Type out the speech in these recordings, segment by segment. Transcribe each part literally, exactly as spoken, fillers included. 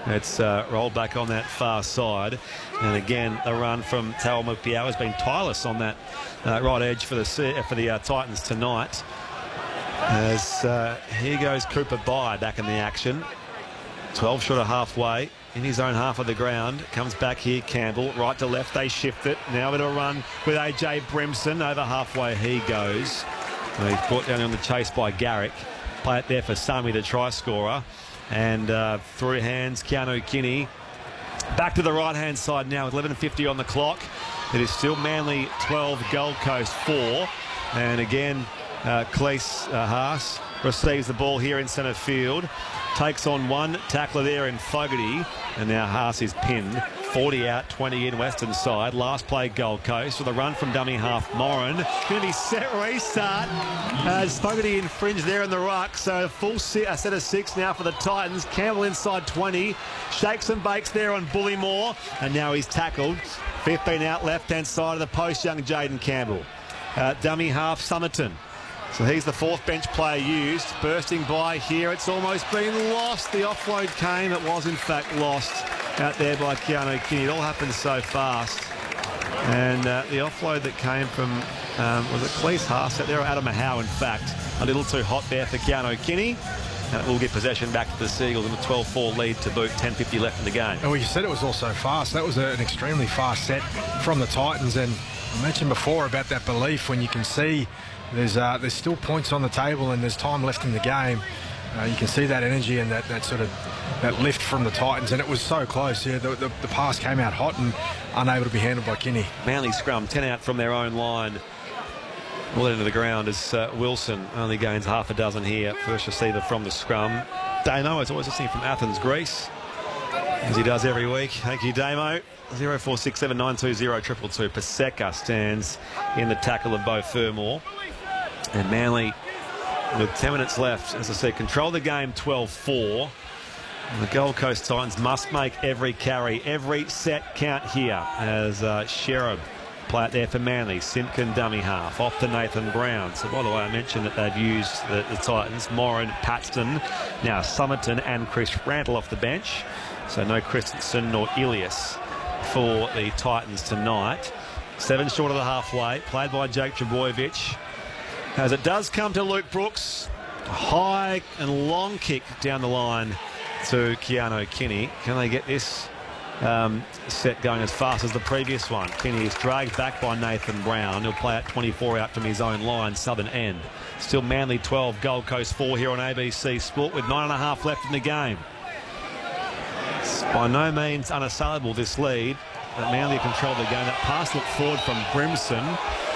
It's uh, rolled back on that far side. And again, the run from Tao Mupiao has been tireless on that uh, right edge for the for the uh, Titans tonight. As uh, here goes Cooper Bye back in the action. twelve short of halfway in his own half of the ground. Comes back here, Campbell. Right to left, they shift it. Now it'll run with A J Brimson. Over halfway he goes. And he's brought down on the chase by Garrick. Play it there for Sami, the try scorer. And uh, through hands, Keanu Kinney. Back to the right-hand side now with eleven fifty on the clock. It is still Manly twelve, Gold Coast four. And again, uh, Cleese uh, Haas receives the ball here in centre field. Takes on one tackler there in Fogarty. And now Haas is pinned. forty out, twenty in, western side. Last play, Gold Coast with a run from dummy half, Moran. Going to be set restart as Fogarty infringed there in the ruck. So a full set, a set of six now for the Titans. Campbell inside twenty. Shakes and bakes there on Bullymore. And now he's tackled. fifteen out, left-hand side of the post, young Jaden Campbell. Uh, dummy half, Somerton. So he's the fourth bench player used. Bursting by here. It's almost been lost. The offload came. It was, in fact, lost out there by Keanu Kinney. It all happened so fast. And uh, the offload that came from, um, was it Cleese Haas out there, or Adam Howe, in fact. A little too hot there for Keanu Kinney. And it will get possession back to the Seagulls in a twelve four lead to boot. ten fifty left in the game. And well, you said it was also fast. That was a, an extremely fast set from the Titans. And I mentioned before about that belief when you can see There's uh, there's still points on the table and there's time left in the game. Uh, you can see that energy and that, that sort of that lift from the Titans, and it was so close. Yeah, the, the, the pass came out hot and unable to be handled by Kinney. Manly scrum, ten out from their own line. All into the ground as uh, Wilson only gains half a dozen here. First receiver from the scrum. Damo is always listening from Athens, Greece, as he does every week. Thank you, Damo. zero four six seven nine two zero two two two. Paseka stands in the tackle of Beau Fermor. And Manly, with ten minutes left, as I said, control the game twelve four. The Gold Coast Titans must make every carry, every set count here as uh, Sherab play it there for Manly. Simpkin dummy half, off to Nathan Brown. So, by the way, I mentioned that they've used the, the Titans, Moran, Paxton, now Somerton and Chris Randall off the bench. So no Christensen nor Ilias for the Titans tonight. Seven short of the halfway, played by Jake Trbojevic. As it does come to Luke Brooks, a high and long kick down the line to Keanu Kinney. Can they get this um, set going as fast as the previous one? Kinney is dragged back by Nathan Brown. He'll play at twenty-four out from his own line, southern end. Still Manly twelve, Gold Coast four here on A B C Sport with nine and a half left in the game. It's by no means unassailable, this lead. But Manly control the game. That pass looked forward from Brimson.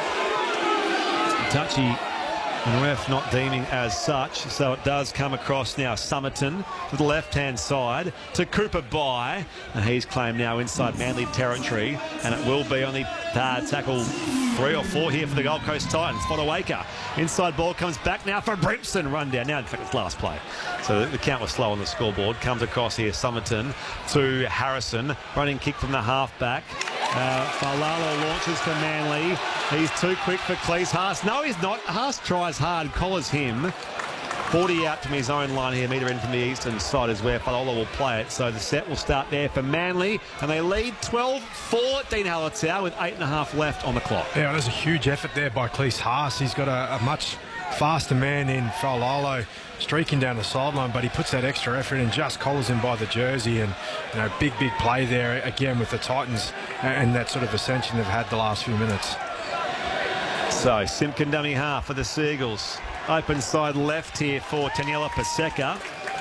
Touchy and ref not deeming as such, so it does come across now. Somerton to the left-hand side to Cooper Bye, and he's claimed now inside Manly territory, and it will be only uh, tackle three or four here for the Gold Coast Titans. Fodawaker, inside ball comes back now for Brimson, run down now. In fact, it's last play, so the count was slow on the scoreboard. Comes across here, Somerton to Harrison, running kick from the half-back. Uh, Falalo launches for Manly. He's too quick for Cleese Haas. No, he's not. Haas tries hard, collars him. forty out from his own line here, metre in from the eastern side is where Falalo will play it. So the set will start there for Manly, and they lead twelve four. Dean Hallertau with eight and a half left on the clock. Yeah, well, there's a huge effort there by Cleese Haas. He's got a, a much faster man in Falalo streaking down the sideline, but he puts that extra effort in, just collars him by the jersey, and you know, big, big play there again with the Titans and that sort of ascension they've had the last few minutes. So Simpkin dummy half for the Seagulls. Open side left here for Taniela Paseka.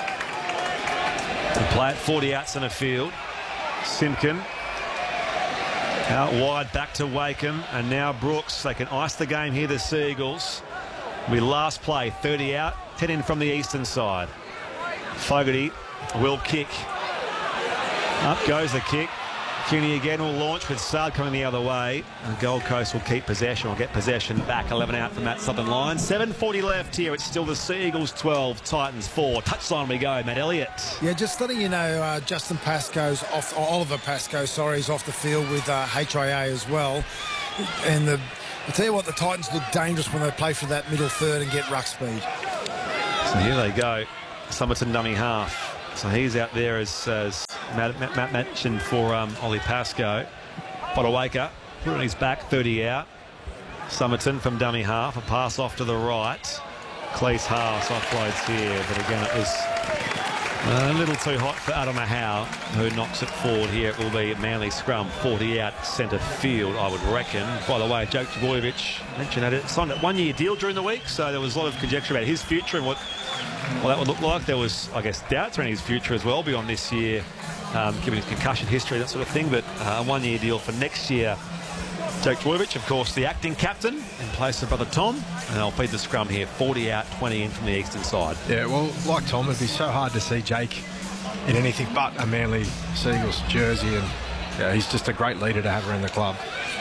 To play at forty out centre field. Simpkin out wide back to Wakeham, and now Brooks. They can ice the game here, the Seagulls. We last play thirty out, ten in from the eastern side. Fogarty will kick. Up goes the kick. Kinney again will launch with Sard coming the other way. And Gold Coast will keep possession, will get possession back. eleven out from that southern line. seven forty left here. It's still the Seagulls twelve, Titans four. Touchline we go, Matt Elliott. Yeah, just letting you know, uh, Justin Pascoe's off, or Oliver Pascoe, sorry, is off the field with uh, H I A as well. And the, I tell you what, the Titans look dangerous when they play for that middle third and get ruck speed. So here they go. Somerton dummy half. So he's out there as, as Matt, Matt, Matt mentioned for um, Ollie Pascoe. Fodawaker put on his back, thirty out. Somerton from dummy half, a pass off to the right. Cleese Haas offloads here, but again it was a little too hot for Adama Howe, who knocks it forward here. It will be a Manly scrum, forty out centre field, I would reckon. By the way, Joe Trbojevic mentioned that it signed a one-year deal during the week, so there was a lot of conjecture about his future and what well, that would look like. There was, I guess, doubts around his future as well beyond this year, um, given his concussion history, that sort of thing, but uh, a one-year deal for next year. Jake Trbojevic, of course, the acting captain in place of brother Tom, and they'll feed the scrum here, forty out, twenty in from the eastern side. Yeah, well, like Tom, it'd be so hard to see Jake in anything but a Manly Seagulls jersey, and yeah, he's just a great leader to have around the club.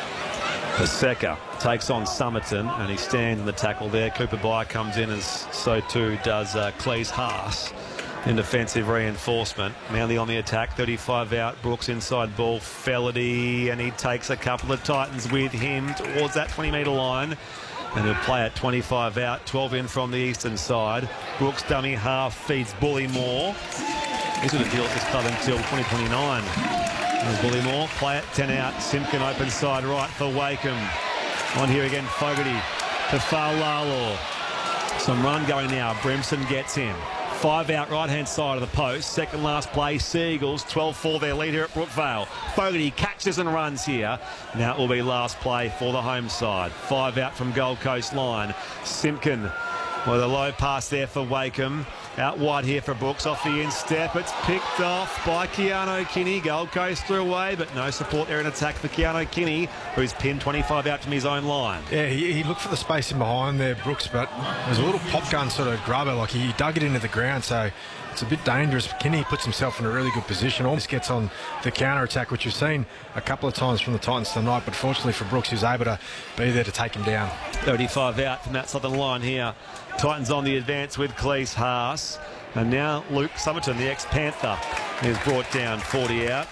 Paseka takes on Somerton, and he stands in the tackle there. Cooper Byer comes in, as so too does uh, Cleese Haas in defensive reinforcement. Manly on the attack, thirty-five out. Brooks inside ball, Felity, and he takes a couple of Titans with him towards that twenty metre line. And he'll play at twenty-five out, twelve in from the eastern side. Brooks dummy half feeds Bullymore. He's going to deal at this club until twenty twenty-nine. There's Bullymore, play it, ten out. Simpkin open side right for Wakeham. On here again, Fogarty to Faulalo. Some run going now. Brimson gets him. Five out right-hand side of the post. Second last play, Seagulls. twelve four their lead here at Brookvale. Fogarty catches and runs here. Now it will be last play for the home side. Five out from Gold Coast line. Simpkin with a low pass there for Wakeham. Out wide here for Brooks off the instep. It's picked off by Keano Kinney. Gold Coast threw away, but no support there in attack for Keano Kinney, who's pinned twenty-five out from his own line. Yeah, he, he looked for the space in behind there, Brooks, but it was a little pop gun sort of grubber. Like he dug it into the ground, so it's a bit dangerous. Kinney puts himself in a really good position. Almost gets on the counter attack, which you've seen a couple of times from the Titans tonight, but fortunately for Brooks, he was able to be there to take him down. thirty-five out from that southern line here. Titans on the advance with Cleese Haas. And now Luke Somerton, the ex-Panther, is brought down, forty out.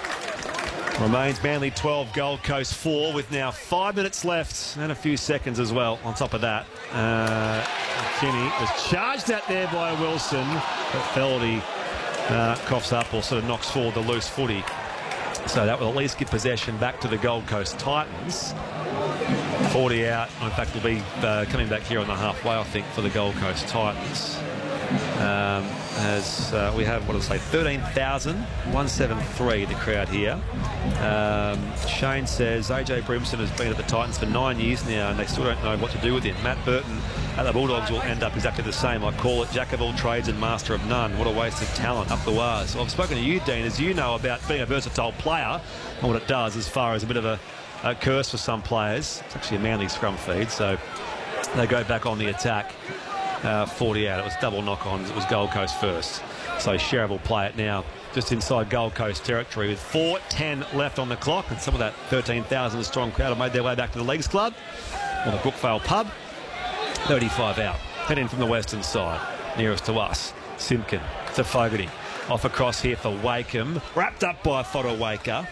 Remains Manly twelve, Gold Coast four, with now five minutes left and a few seconds as well on top of that. Uh, Kinney was charged at there by Wilson, but Feldy uh, coughs up or sort of knocks forward the loose footy. So that will at least give possession back to the Gold Coast Titans. forty out. In fact, will be uh, coming back here on the halfway, I think, for the Gold Coast Titans. Um, as uh, we have, what did I say, thirteen thousand one hundred seventy-three, the crowd here. Um, Shane says A J Brimson has been at the Titans for nine years now and they still don't know what to do with him. Matt Burton at the Bulldogs will end up exactly the same. I call it jack of all trades and master of none. What a waste of talent up the wires. Well, I've spoken to you, Dean, as you know about being a versatile player and what it does as far as a bit of a, a curse for some players. It's actually a Manly scrum feed, so they go back on the attack. Uh, forty out. It was double knock-ons. It was Gold Coast first. So Sheriff will play it now just inside Gold Coast territory with four ten left on the clock, and some of that thirteen thousand strong crowd have made their way back to the Leagues Club or the Brookvale pub. thirty-five out. Head in from the western side, nearest to us. Simpkin to Fogarty. Off across here for Wakeham. Wrapped up by Fodawaker,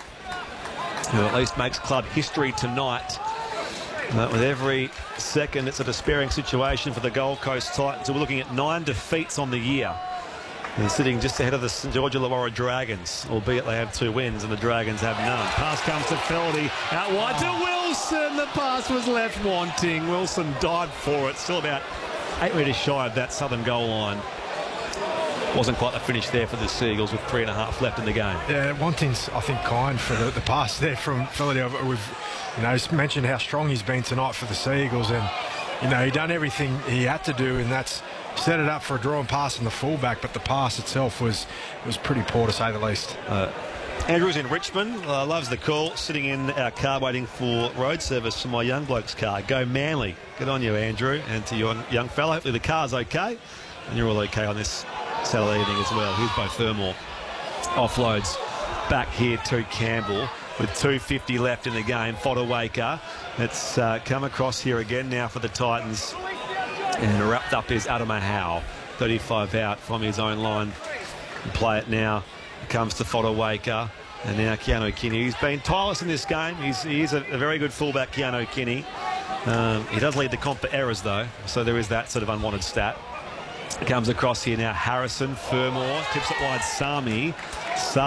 who at least makes club history tonight. Uh, with every second, it's a despairing situation for the Gold Coast Titans, who are looking at nine defeats on the year. And sitting just ahead of the St George Illawarra Dragons, albeit they have two wins and the Dragons have none. Pass comes to Feldy, out wide to Wilson. The pass was left wanting. Wilson died for it. Still about eight metres shy of that southern goal line. Wasn't quite the finish there for the Seagulls with three and a half left in the game. Yeah, wanting's, I think, kind for the, the pass there from Feldy. We've, you know, he's mentioned how strong he's been tonight for the Seagulls, and, you know, he done everything he had to do, and that's set it up for a draw and pass on the fullback, but the pass itself was was pretty poor, to say the least. Uh, Andrew's in Richmond, uh, loves the call, sitting in our car waiting for road service for my young bloke's car. Go Manly. Good on you, Andrew, and to your young fella. Hopefully the car's okay, and you're all okay on this Saturday evening as well. Here's Bo Fermor. Offloads back here to Campbell with two fifty left in the game. Fodawaker. It's uh, come across here again now for the Titans. And wrapped up is Adama Howe. thirty-five out from his own line. And play it now. It comes to Fodawaker. And now Keano Kinney. He's been tireless in this game. He's, he is a, a very good fullback, Keano Kinney. Um, he does lead the comp for errors, though. So there is that sort of unwanted stat. Comes across here now. Harrison, Fermor, tips it wide. Sami. Sami